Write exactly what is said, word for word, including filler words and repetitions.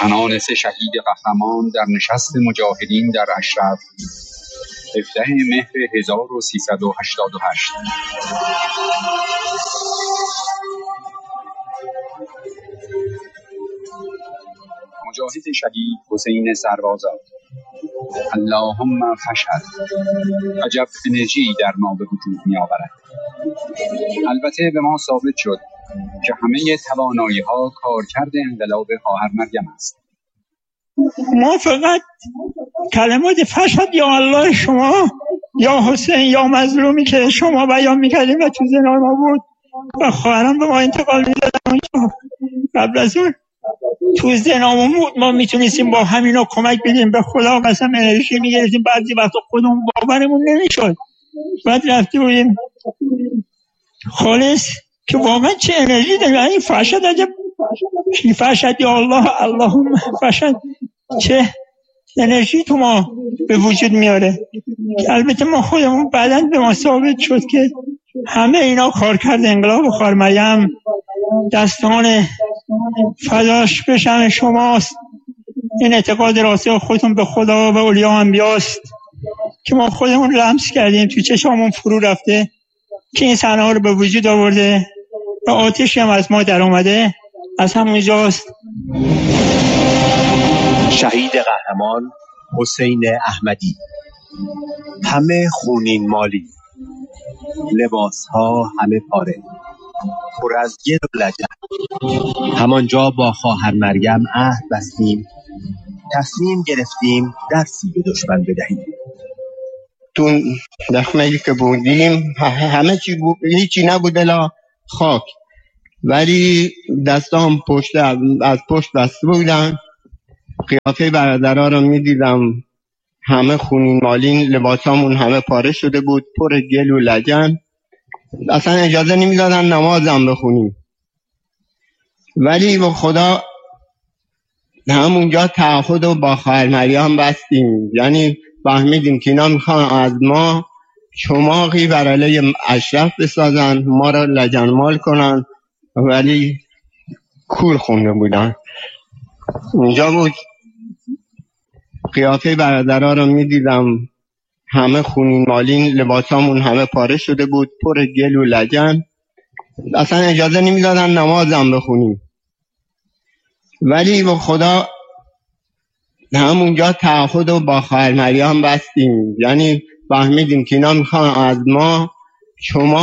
زنان سه شهید قهرمان در نشست مجاهدین در اشرف هفدهم مهر هزار و سیصد و هشتاد و هشت. مجاهد شهید حسین سربازاد: اللهم فشهد. عجب انرژی در ما به وجود می آورد. البته به ما ثابت شد که همه توانایی ها کارکرد انقلاب خواهر مریم است. ما فقط کلمات فشهد یا الله شما یا حسین یا مظلومی که شما بیان میکردیم و تو ذهن ما بود و خواهرم به ما انتقال میدادن قبل از اون تو ذهنمون بود، ما میتونستیم با همینا کمک بدیم به خدا، قسم انرژی میگرفتیم، بعضی وقتا خودمون باورمون نمیشد. بعد رفتی بودیم خالص که واقعا چه انرژی داریم. این فشهد عجب فشهد یا الله اللهم فشهد چه انرژی تو ما به وجود میاره. البته ما خودمون بعداً به ما ثابت شد که همه اینا کارکرد انقلاب خواهر مریم دستان فداش بشن شماست. این اعتقاد راسخ خودتون به خدا و اولیاء و انبیاست که ما خودمون لمس کردیم، تو چشممون فرو رفته که این صحنه ها رو به وجود آورده و آتشی هم از ما در اومده از همونجاست. شهید قهرمان حسین احمدی. همه خونین مالی، لباس ها همه پاره، پر از گل و لجن. همانجا با خواهر مریم عهد بستیم، تصمیم گرفتیم درسی به دشمن بدهیم. تو دخمه‌ای که بودیم همه چی بود، هیچی نبود الا خاک، ولی دستام پشت از پشت بسته بودن. قیافه برادرها رو میدیدم همه خونین مالین، لباسامون همه پاره شده بود، پر گل و لجن. اصلا اجازه نمیدادن نمازم بخونیم، ولی با خدا همونجا تعهد و با خواهر مریم بستیم. یعنی فهمیدیم که اینا میخوان از ما چماقی بر علیه اشرف بسازن، ما را لجنمال کنن، ولی کور خونده بودن. اونجا بود قیافه برادرها رو میدیدم همه خونین مالین، لباسامون همه پاره شده بود، پر گل و لجن. اصلا اجازه نمیدادن نمازم بخونیم، ولی با خدا همونجا تعهد و با خواهر مریم بستیم. یعنی فهمیدیم که اینا میخوان از ما شما